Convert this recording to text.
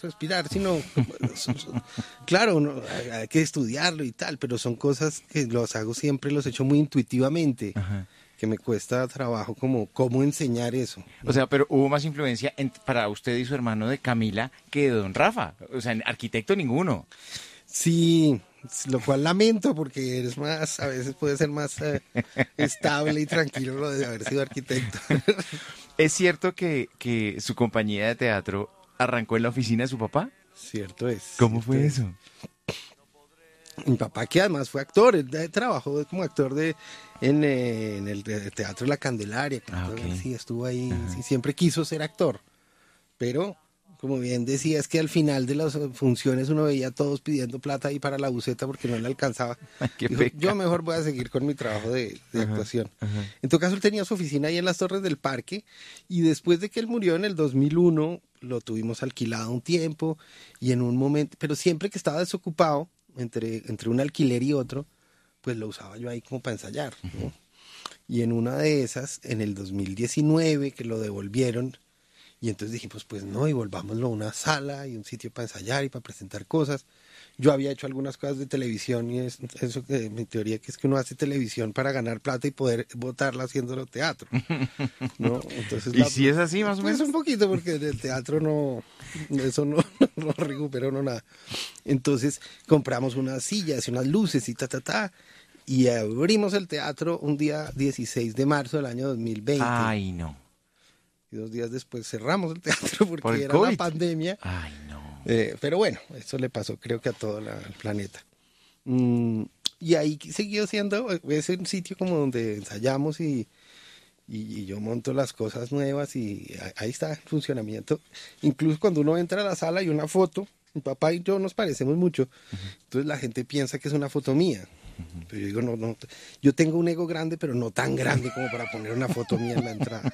respirar, sino, claro, hay que estudiarlo y tal, pero son cosas que los hago siempre, los he hecho muy intuitivamente, Ajá. que me cuesta trabajo como cómo enseñar eso. O sea, pero hubo más influencia para usted y su hermano de Camila que de don Rafa. O sea, arquitecto ninguno. Sí, lo cual lamento porque eres más, a veces puede ser más estable y tranquilo lo de haber sido arquitecto. ¿Es cierto que su compañía de teatro arrancó en la oficina de su papá? Cierto es. ¿Cómo cierto fue es. eso? Mi papá, que además fue actor, él trabajó como actor en el Teatro La Candelaria. Ah, ok. Sí, estuvo ahí, sí, siempre quiso ser actor, pero como bien decía, es que al final de las funciones uno veía a todos pidiendo plata ahí para la buceta porque no le alcanzaba. Ay, qué Dijo, pecado. yo mejor voy a seguir con mi trabajo de actuación. ajá. En todo caso, él tenía su oficina ahí en las Torres del Parque y después de que él murió en el 2001, lo tuvimos alquilado un tiempo y en un momento, pero siempre que estaba desocupado, entre un alquiler y otro, pues lo usaba yo ahí como para ensayar, ¿no? Y en una de esas, en el 2019, que lo devolvieron, y entonces dijimos, pues no, y volvámoslo a una sala y un sitio para ensayar y para presentar cosas. Yo había hecho algunas cosas de televisión y eso que mi teoría que es que uno hace televisión para ganar plata y poder botarla haciéndolo teatro, ¿no? Entonces, ¿Y si es así, más o pues menos? un poquito, porque en el teatro no, eso no, no recuperó no nada. Entonces compramos unas sillas y unas luces y y abrimos el teatro un día 16 de marzo del año 2020. Ay, no. Y 2 días después cerramos el teatro porque ¿Por el era COVID? la pandemia. Ay, no. Pero bueno, eso le pasó creo que a todo el planeta. Y ahí siguió siendo, es un sitio como donde ensayamos y yo monto las cosas nuevas y ahí está el funcionamiento. Incluso cuando uno entra a la sala y una foto, mi papá y yo nos parecemos mucho, entonces la gente piensa que es una foto mía. Pero yo digo, no, yo tengo un ego grande, pero no tan grande como para poner una foto mía en la entrada.